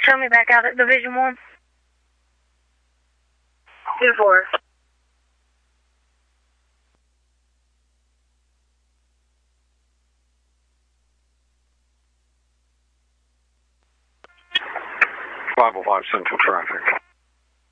Show me back out at Division 1. 2-4. Five Central traffic.